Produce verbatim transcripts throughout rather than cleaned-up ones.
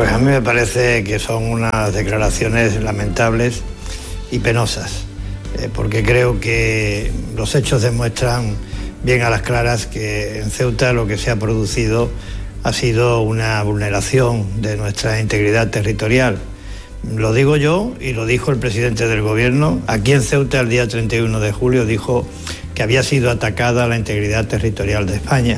Pues a mí me parece que son unas declaraciones lamentables y penosas, eh, porque creo que los hechos demuestran bien a las claras que en Ceuta lo que se ha producido ha sido una vulneración de nuestra integridad territorial. Lo digo yo y lo dijo el presidente del gobierno. Aquí en Ceuta el día treinta y uno de julio dijo que había sido atacada la integridad territorial de España.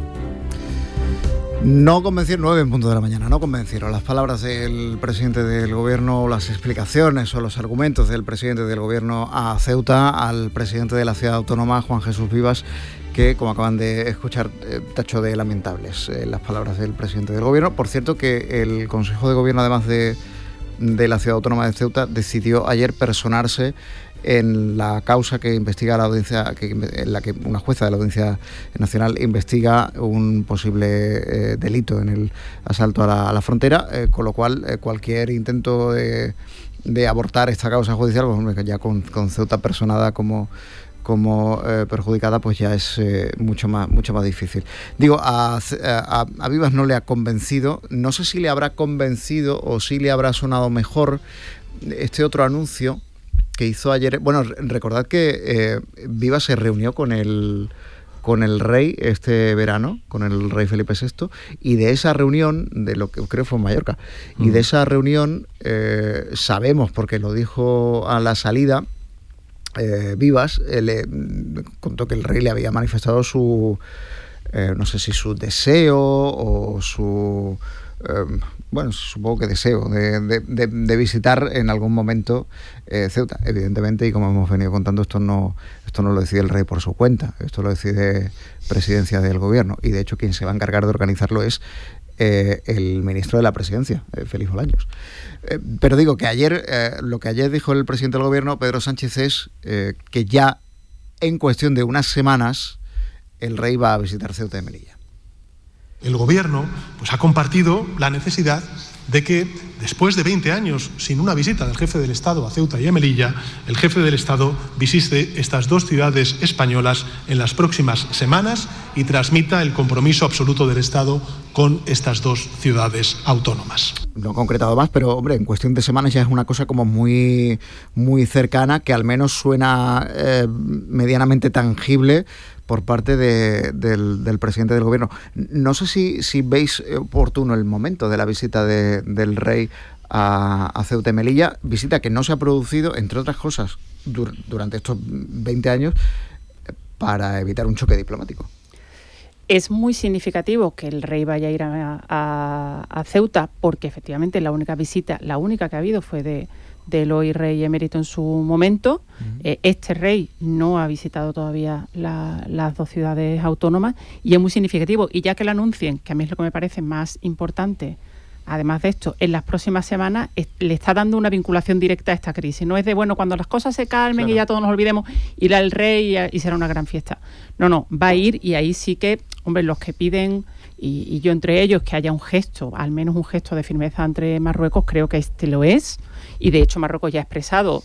No convencieron, nueve en punto de la mañana, no convencieron las palabras del presidente del gobierno, las explicaciones o los argumentos del presidente del gobierno a Ceuta, al presidente de la ciudad autónoma, Juan Jesús Vivas, que, como acaban de escuchar, eh, tachó de lamentables eh, las palabras del presidente del gobierno. Por cierto, que el Consejo de Gobierno, además de, de la ciudad autónoma de Ceuta, decidió ayer personarse en la causa que investiga la audiencia, que, en la que una jueza de la Audiencia Nacional investiga un posible eh, delito en el asalto a la, a la frontera, eh, con lo cual eh, cualquier intento de, de abortar esta causa judicial, pues, ya con, con Ceuta personada como como eh, perjudicada, pues ya es eh, mucho más mucho más difícil. Digo, a, a, a Vivas no le ha convencido, no sé si le habrá convencido o si le habrá sonado mejor este otro anuncio que hizo ayer. Bueno, recordad que eh, Vivas se reunió con el con el rey este verano, con el rey Felipe sexto, y de esa reunión, de lo que creo fue en Mallorca, mm. y de esa reunión eh, sabemos, porque lo dijo a la salida, eh, Vivas eh, le contó que el rey le había manifestado su, eh, no sé si su deseo o su... Eh, bueno, supongo que deseo de, de, de, de visitar en algún momento eh, Ceuta, evidentemente, y como hemos venido contando, esto no esto no lo decide el rey por su cuenta, esto lo decide Presidencia del Gobierno, y de hecho quien se va a encargar de organizarlo es eh, el ministro de la Presidencia, eh, Félix Bolaños. Eh, pero digo que ayer, eh, lo que ayer dijo el presidente del Gobierno, Pedro Sánchez, es eh, que ya en cuestión de unas semanas el rey va a visitar Ceuta y Melilla. El Gobierno pues, ha compartido la necesidad de que, después de veinte años sin una visita del jefe del Estado a Ceuta y a Melilla, el jefe del Estado visite estas dos ciudades españolas en las próximas semanas y transmita el compromiso absoluto del Estado con estas dos ciudades autónomas. No he concretado más, pero hombre, en cuestión de semanas ya es una cosa como muy, muy cercana, que al menos suena eh, medianamente tangible por parte de, del, del presidente del Gobierno. No sé si, si veis oportuno el momento de la visita de, del rey a, a Ceuta y Melilla, visita que no se ha producido, entre otras cosas, dur, durante estos veinte años, para evitar un choque diplomático. Es muy significativo que el rey vaya a ir a, a, a Ceuta, porque efectivamente la única visita, la única que ha habido fue de del hoy rey emérito en su momento. Uh-huh. Eh, este rey no ha visitado todavía la, las dos ciudades autónomas, y es muy significativo. Y ya que lo anuncien, que a mí es lo que me parece más importante, además de esto, en las próximas semanas es, le está dando una vinculación directa a esta crisis. No es de, bueno, cuando las cosas se calmen, claro, y ya todos nos olvidemos, ir al rey y, y será una gran fiesta. No, no, va a ir, y ahí sí que, hombre, los que piden, y, y yo entre ellos, que haya un gesto, al menos un gesto de firmeza entre Marruecos, creo que este lo es. Y de hecho Marruecos ya ha expresado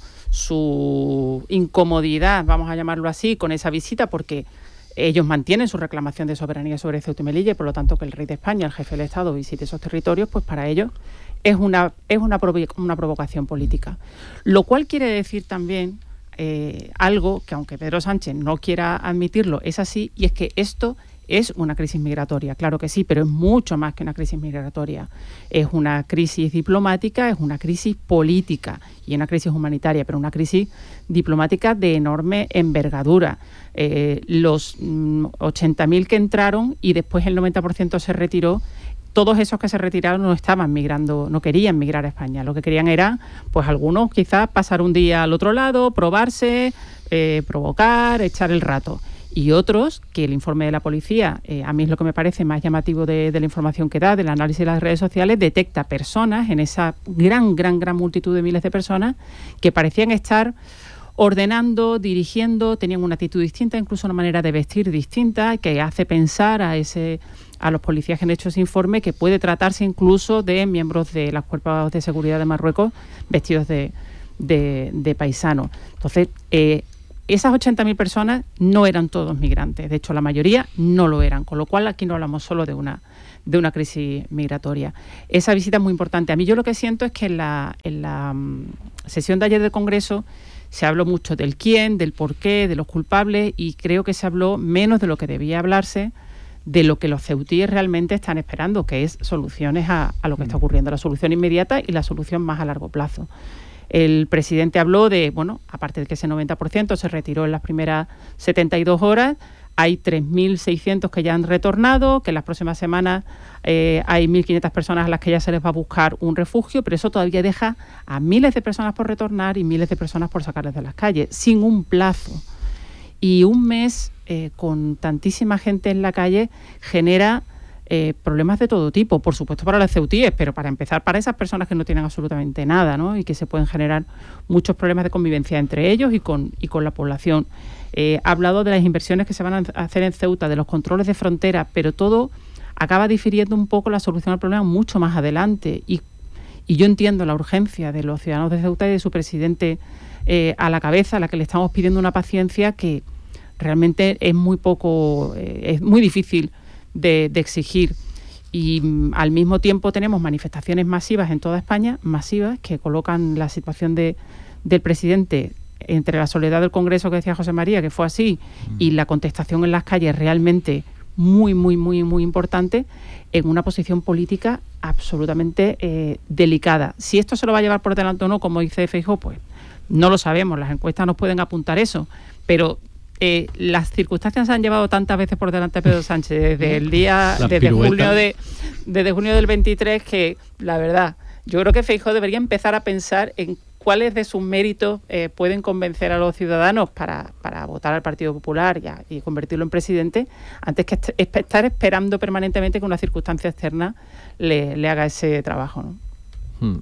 su incomodidad, vamos a llamarlo así, con esa visita, porque ellos mantienen su reclamación de soberanía sobre Ceuta y Melilla, y por lo tanto que el rey de España, el jefe del Estado, visite esos territorios, pues para ellos es una, es una, provo- una provocación política. Lo cual quiere decir también eh, algo que, aunque Pedro Sánchez no quiera admitirlo, es así, y es que esto es una crisis migratoria, claro que sí, pero es mucho más que una crisis migratoria. Es una crisis diplomática, es una crisis política y una crisis humanitaria, pero una crisis diplomática de enorme envergadura. Eh, los mm, ochenta mil que entraron y después el noventa por ciento se retiró, todos esos que se retiraron no estaban migrando, no querían migrar a España. Lo que querían era, pues algunos quizás pasar un día al otro lado, probarse, eh, provocar, echar el rato. Y otros, que el informe de la policía, eh, a mí es lo que me parece más llamativo de, de la información que da, del análisis de las redes sociales, detecta personas en esa gran, gran, gran multitud de miles de personas que parecían estar ordenando, dirigiendo, tenían una actitud distinta, incluso una manera de vestir distinta, que hace pensar a ese a los policías que han hecho ese informe que puede tratarse incluso de miembros de las cuerpos de seguridad de Marruecos vestidos de, de, de paisanos. Entonces, eh, esas ochenta mil personas no eran todos migrantes, de hecho la mayoría no lo eran, con lo cual aquí no hablamos solo de una, de una crisis migratoria. Esa visita es muy importante. A mí yo lo que siento es que en la, en la um, sesión de ayer del Congreso se habló mucho del quién, del por qué, de los culpables, y creo que se habló menos de lo que debía hablarse, de lo que los ceutíes realmente están esperando, que es soluciones a, a lo que está ocurriendo, la solución inmediata y la solución más a largo plazo. El presidente habló de, bueno, aparte de que ese noventa por ciento se retiró en las primeras setenta y dos horas, hay tres mil seiscientos que ya han retornado, que en las próximas semanas eh, hay mil quinientas personas a las que ya se les va a buscar un refugio, pero eso todavía deja a miles de personas por retornar y miles de personas por sacarles de las calles, sin un plazo. Y un mes eh, con tantísima gente en la calle genera eh, problemas de todo tipo, por supuesto para los ceutíes, pero para empezar para esas personas que no tienen absolutamente nada, ¿no? Y que se pueden generar muchos problemas de convivencia entre ellos y con, y con la población. Eh, ha hablado de las inversiones que se van a hacer en Ceuta, de los controles de frontera, pero todo acaba difiriendo un poco la solución al problema mucho más adelante. Y, y yo entiendo la urgencia de los ciudadanos de Ceuta y de su presidente eh, a la cabeza, a la que le estamos pidiendo una paciencia que realmente es muy poco, eh, es muy difícil de, de exigir. Y mm, al mismo tiempo tenemos manifestaciones masivas en toda España, masivas, que colocan la situación de, del presidente entre la soledad del Congreso, que decía José María, que fue así, mm. y la contestación en las calles realmente muy, muy, muy, muy importante, en una posición política absolutamente eh, delicada. Si esto se lo va a llevar por delante o no, como dice Feijóo, pues no lo sabemos, las encuestas nos pueden apuntar eso, pero eh, las circunstancias se han llevado tantas veces por delante a Pedro Sánchez desde el día, desde junio, de, desde junio del veintitrés, que la verdad, yo creo que Feijóo debería empezar a pensar en cuáles de sus méritos eh, pueden convencer a los ciudadanos para, para votar al Partido Popular y, a, y convertirlo en presidente, antes que est- estar esperando permanentemente que una circunstancia externa le, le haga ese trabajo, ¿no? Hmm.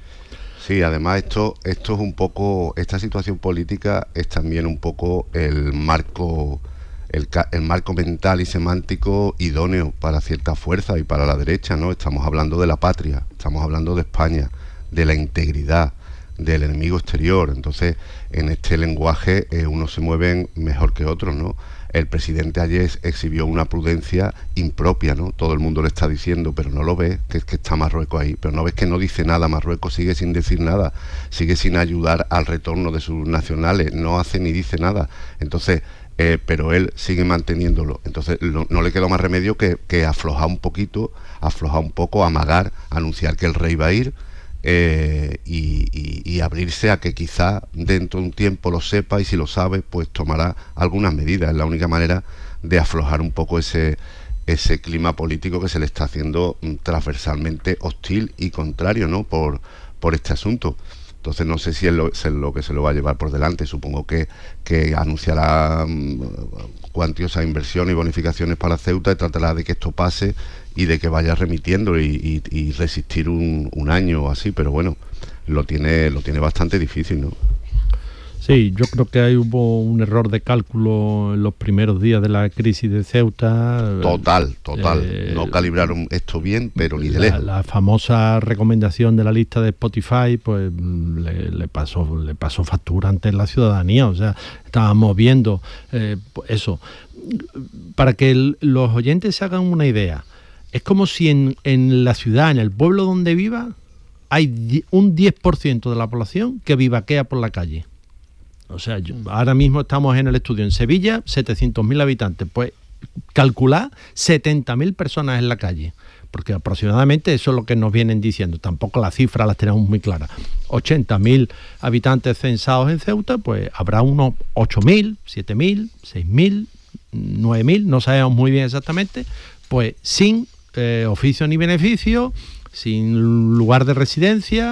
Sí, además esto, esto es un poco, esta situación política es también un poco el marco, el, el marco mental y semántico idóneo para cierta fuerza y para la derecha, ¿no? Estamos hablando de la patria, estamos hablando de España, de la integridad, del enemigo exterior. Entonces, en este lenguaje eh, unos se mueven mejor que otros, ¿no? El presidente ayer exhibió una prudencia impropia, ¿no? Todo el mundo le está diciendo, pero no lo ves, que es que está Marruecos ahí, pero no ves que no dice nada, Marruecos sigue sin decir nada, sigue sin ayudar al retorno de sus nacionales, no hace ni dice nada. Entonces, eh, pero él sigue manteniéndolo. Entonces, lo, no le quedó más remedio que, que aflojar un poquito, aflojar un poco, amagar, anunciar que el rey va a ir, Eh, y, y, y abrirse a que quizá dentro de un tiempo lo sepa, y si lo sabe pues tomará algunas medidas. Es la única manera de aflojar un poco ese, ese clima político que se le está haciendo transversalmente hostil y contrario, ¿no? por, por este asunto. Entonces no sé si es lo, es lo que se lo va a llevar por delante. Supongo que, que anunciará um, cuantiosas inversiones y bonificaciones para Ceuta y tratará de que esto pase y de que vaya remitiendo y, y, y resistir un, un año o así, pero bueno, lo tiene, lo tiene bastante difícil, ¿no? Sí, yo creo que hay hubo un error de cálculo en los primeros días de la crisis de Ceuta. Total, total. Eh, no calibraron esto bien, pero ni de lejos. La, la famosa recomendación de la lista de Spotify, pues le, le pasó le pasó factura ante la ciudadanía. O sea, estábamos viendo eh, eso. Para que el, los oyentes se hagan una idea, es como si en, en la ciudad, en el pueblo donde viva, hay un diez por ciento de la población que vivaquea por la calle. O sea, yo, ahora mismo estamos en el estudio en Sevilla, setecientos mil habitantes. Pues calcular setenta mil personas en la calle, porque aproximadamente eso es lo que nos vienen diciendo. Tampoco las cifras las tenemos muy claras. ochenta mil habitantes censados en Ceuta, pues habrá unos ocho mil, siete mil, seis mil, nueve mil, no sabemos muy bien exactamente, pues sin eh, oficio ni beneficio, sin lugar de residencia,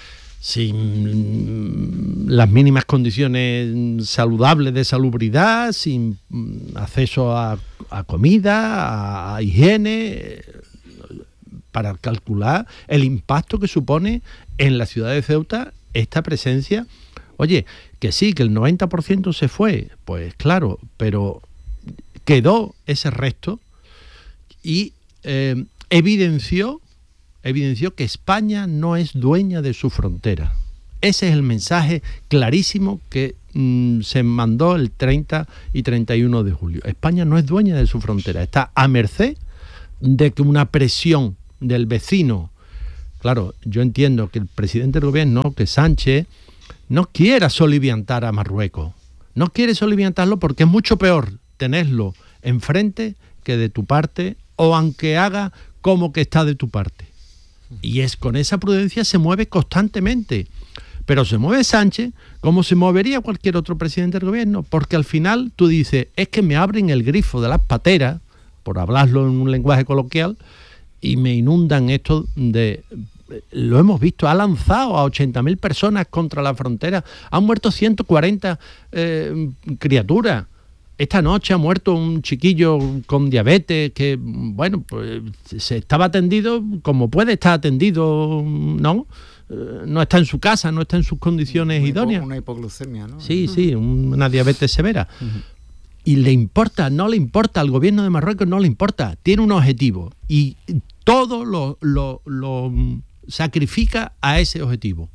sin las mínimas condiciones saludables de salubridad, sin acceso a, a comida, a, a higiene, para calcular el impacto que supone en la ciudad de Ceuta esta presencia. Oye, que sí, que el noventa por ciento se fue, pues claro, pero quedó ese resto y eh, evidenció evidenció que España no es dueña de su frontera. Ese es el mensaje clarísimo que mmm, se mandó el treinta y treinta y uno de julio. España no es dueña de su frontera, está a merced de que una presión del vecino. Claro, yo entiendo que el presidente del gobierno, que Sánchez, no quiera soliviantar a Marruecos. No quiere soliviantarlo porque es mucho peor tenerlo enfrente que de tu parte, o aunque haga como que está de tu parte. Y es con esa prudencia se mueve constantemente. Pero se mueve Sánchez como se movería cualquier otro presidente del gobierno, porque al final tú dices, es que me abren el grifo de las pateras, por hablarlo en un lenguaje coloquial, y me inundan esto de... Lo hemos visto, ha lanzado a ochenta mil personas contra la frontera, han muerto ciento cuarenta eh, criaturas. Esta noche ha muerto un chiquillo con diabetes que, bueno, pues se estaba atendido como puede estar atendido, ¿no? No está en su casa, no está en sus condiciones una idóneas. Hipo, una hipoglucemia, ¿no? Sí, sí, una diabetes severa. Uh-huh. Y le importa, no le importa, al gobierno de Marruecos no le importa, tiene un objetivo y todo lo, lo, lo sacrifica a ese objetivo.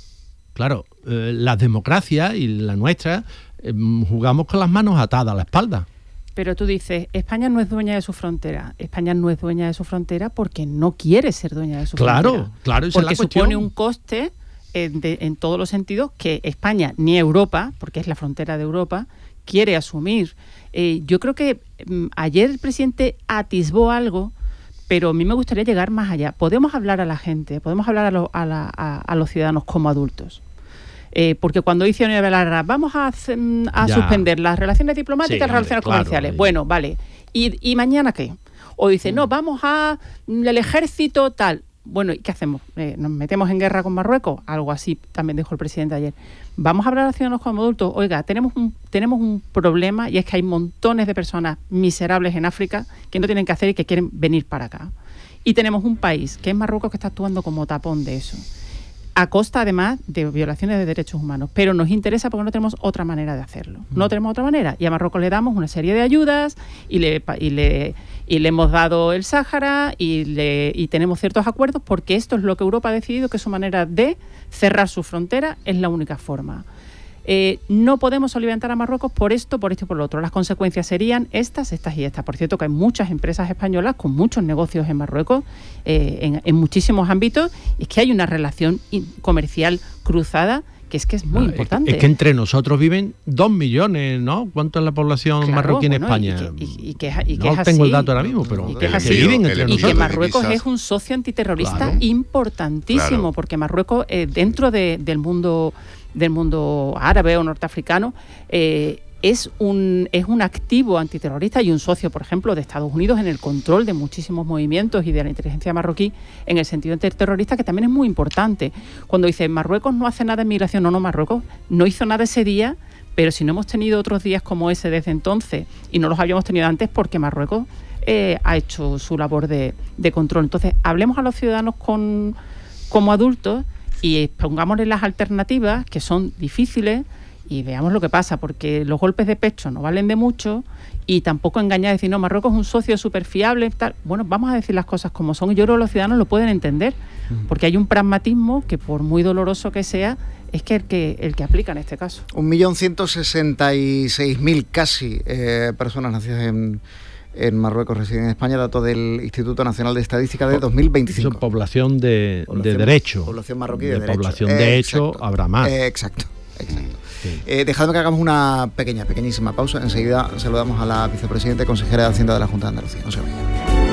Claro, eh, las democracias y la nuestra eh, jugamos con las manos atadas a la espalda. Pero tú dices, España no es dueña de su frontera. España no es dueña de su frontera porque no quiere ser dueña de su claro, frontera. Claro, claro. Porque supone un coste en, de, en todos los sentidos que España ni Europa, porque es la frontera de Europa, quiere asumir. Eh, yo creo que mm, ayer el presidente atisbó algo, pero a mí me gustaría llegar más allá. Podemos hablar a la gente, podemos hablar a, lo, a, la, a, a los ciudadanos como adultos. Eh, porque cuando dice Unión Belarra, vamos a, a suspender las relaciones diplomáticas, sí, las relaciones claro, comerciales. Claro, bueno, vale. ¿Y, ¿Y mañana qué? O dice, mm. no, vamos a el ejército tal. Bueno, ¿y qué hacemos? Eh, ¿Nos metemos en guerra con Marruecos? Algo así también dijo el presidente ayer. Vamos a hablar a los ciudadanos como adultos. Oiga, tenemos un, tenemos un problema y es que hay montones de personas miserables en África que no tienen que hacer y que quieren venir para acá. Y tenemos un país, que es Marruecos, que está actuando como tapón de eso. A costa, además, de violaciones de derechos humanos. Pero nos interesa porque no tenemos otra manera de hacerlo. No tenemos otra manera. Y a Marruecos le damos una serie de ayudas y le, y le, y le hemos dado el Sáhara y, le, y tenemos ciertos acuerdos porque esto es lo que Europa ha decidido que su manera de cerrar su frontera es la única forma. Eh, no podemos soliviantar a Marruecos por esto, por esto y por lo otro. Las consecuencias serían estas, estas y estas. Por cierto, que hay muchas empresas españolas con muchos negocios en Marruecos, eh, en, en muchísimos ámbitos, y es que hay una relación comercial cruzada que es que es muy ah, importante. Es que entre nosotros viven dos millones, ¿no? ¿Cuánto es la población claro, marroquí en bueno, España? Y que, y, y que, y que no es así, tengo el dato ahora mismo, pero y que, es así, viven entre y nosotros. que Marruecos es un socio antiterrorista claro, importantísimo, claro. porque Marruecos, eh, dentro de, del mundo del mundo árabe o norteafricano, eh, es un es un activo antiterrorista y un socio, por ejemplo, de Estados Unidos en el control de muchísimos movimientos y de la inteligencia marroquí en el sentido antiterrorista, que también es muy importante. Cuando dice Marruecos no hace nada en migración, no, no, Marruecos no hizo nada ese día, pero si no hemos tenido otros días como ese desde entonces y no los habíamos tenido antes porque Marruecos eh, ha hecho su labor de, de control. Entonces, hablemos a los ciudadanos con, como adultos y pongámosles las alternativas, que son difíciles, y veamos lo que pasa, porque los golpes de pecho no valen de mucho y tampoco engañar, decir, no, Marruecos es un socio súper fiable, tal. Bueno, vamos a decir las cosas como son. Yo creo que los ciudadanos lo pueden entender, porque hay un pragmatismo que, por muy doloroso que sea, es que el que, el que aplica en este caso. Un millón ciento sesenta y seis mil casi eh, personas nacidas en... en Marruecos residen en España, dato del Instituto Nacional de Estadística de dos mil veinticinco. Son población de, población, de derecho. Población marroquí de, de derecho. Población de eh, hecho, exacto. habrá más. Eh, exacto, exacto. Sí. Eh, dejadme que hagamos una pequeña, pequeñísima pausa. Enseguida saludamos a la vicepresidenta y consejera de Hacienda de la Junta de Andalucía. No se vayan.